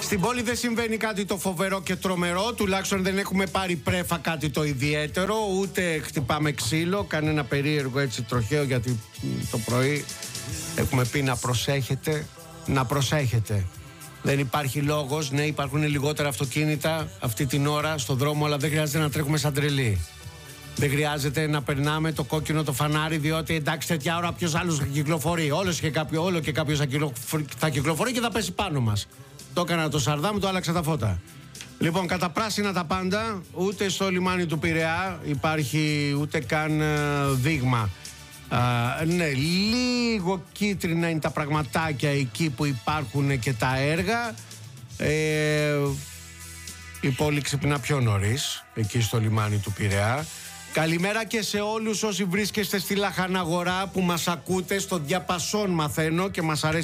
Στην πόλη δεν συμβαίνει κάτι το φοβερό και τρομερό. Τουλάχιστον δεν έχουμε πάρει πρέφα κάτι το ιδιαίτερο. Ούτε χτυπάμε ξύλο. Κανένα περίεργο έτσι τροχαίο. Γιατί το πρωί έχουμε πει να προσέχετε. Να προσέχετε. Δεν υπάρχει λόγος. Ναι, υπάρχουν λιγότερα αυτοκίνητα αυτή την ώρα στον δρόμο, αλλά δεν χρειάζεται να τρέχουμε σαν τρελοί. Δεν χρειάζεται να περνάμε το κόκκινο το φανάρι, διότι εντάξει, τέτοια ώρα ποιος άλλος θα κυκλοφορεί. Όλο και κάποιος θα κυκλοφορεί και θα πέσει πάνω μας. Το έκανα το Σαρδάμ, το άλλαξα τα φώτα. Λοιπόν, κατά πράσινα τα πάντα, ούτε στο λιμάνι του Πειραιά υπάρχει ούτε καν δείγμα. Ναι, λίγο κίτρινα είναι τα πραγματάκια εκεί που υπάρχουν και τα έργα. Η πόλη ξυπνά πιο νωρίς, εκεί στο λιμάνι του Πειραιά. Καλημέρα και σε όλους όσοι βρίσκεστε στη Λαχαναγορά που μας ακούτε στο διαπασόν, μαθαίνω, και μας αρέσει